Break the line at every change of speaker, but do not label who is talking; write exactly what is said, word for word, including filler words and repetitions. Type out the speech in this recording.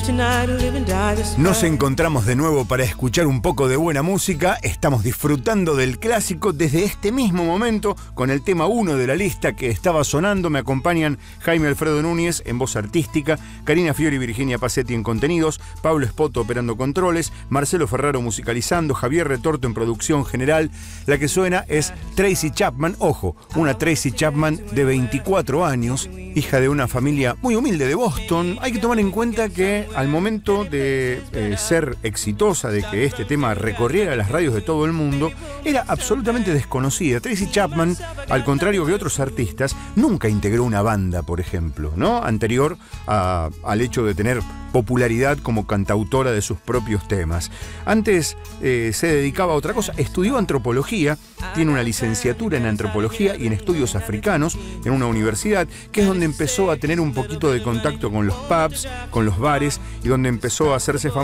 Nos encontramos de nuevo para escuchar un poco de buena música. Estamos disfrutando del clásico desde este mismo momento con el tema uno de la lista que estaba sonando. Me acompañan Jaime Alfredo Núñez en voz artística, Karina Fiori y Virginia Pacetti en contenidos, Pablo Espoto operando controles, Marcelo Ferraro musicalizando, Javier Retorto en producción general. La que suena es Tracy Chapman. Ojo, una Tracy Chapman de veinticuatro años, hija de una familia muy humilde de Boston. Hay que tomar en cuenta que al momento de eh, ser exitosa, de que este tema recorriera las radios de todo el mundo, era absolutamente desconocida. Tracy Chapman, al contrario que otros artistas, nunca integró una banda, por ejemplo, ¿no? Anterior a, al hecho de tener popularidad como cantautora de sus propios temas. Antes eh, se dedicaba a otra cosa, estudió antropología, tiene una licenciatura en antropología y en estudios africanos en una universidad, que es donde empezó a tener un poquito de contacto con los pubs, con los bares, y donde empezó a hacerse famosa